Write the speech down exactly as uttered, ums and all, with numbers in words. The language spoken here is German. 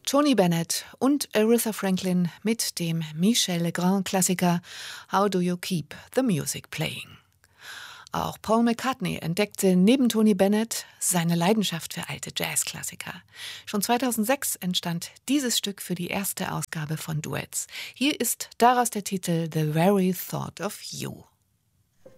Tony Bennett und Aretha Franklin mit dem Michel Legrand-Klassiker How Do You Keep the Music Playing? Auch Paul McCartney entdeckte neben Tony Bennett seine Leidenschaft für alte Jazzklassiker. Schon zweitausendsechs entstand dieses Stück für die erste Ausgabe von Duets. Hier ist daraus der Titel The Very Thought of You.